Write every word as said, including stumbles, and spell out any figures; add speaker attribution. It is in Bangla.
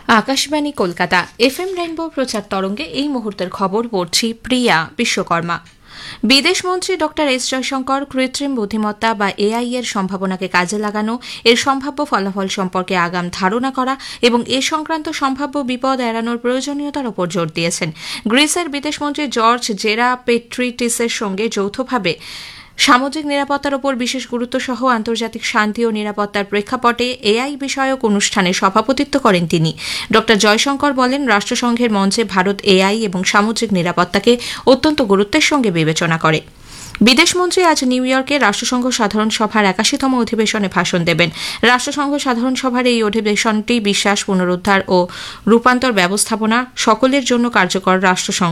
Speaker 1: আকাশবাণী কলকাতা এফএম রেইনবো প্রচার তরঙ্গে এই মুহূর্তের খবর পড়ছি প্রিয়া বিশ্বকর্মা। বিদেশমন্ত্রী ডক্টর এস জয়শঙ্কর কৃত্রিম বুদ্ধিমত্তা বা এআই এর সম্ভাবনাকে কাজে লাগানো, এর সম্ভাব্য ফলাফল সম্পর্কে আগাম ধারণা করা এবং এ সংক্রান্ত সম্ভাব্য বিপদ এড়ানোর প্রয়োজনীয়তার উপর জোর দিয়েছেন। গ্রিসের বিদেশমন্ত্রী জর্জ জেরা পেট্রিটিসের সঙ্গে যৌথভাবে সামুদ্রিক নিরাপত্তার উপর বিশেষ গুরুত্ব সহ আন্তর্জাতিক শান্তি ও নিরাপত্তার প্রেক্ষাপটে এআই বিষয়ক অনুষ্ঠানে সভাপতিত্ব করেন তিনি। ড জয়শঙ্কর বলেন, রাষ্ট্রসংঘের মঞ্চে ভারত এআই এবং সামুদ্রিক নিরাপত্তাকে অত্যন্ত গুরুত্বের সঙ্গে বিবেচনা করে। বিদেশমন্ত্রী আজ নিউ ইয়র্কে রাষ্ট্রসংঘ সাধারণ সভার একাশিতম অধিবেশনে ভাষণ দেবেন। রাষ্ট্রসংঘ সাধারণ সভার এই অধিবেশনটি বিশ্বাস পুনরুদ্ধার ও রূপান্তর ব্যবস্থাপনা সকলের জন্য কার্যকর রাষ্ট্রসংঘ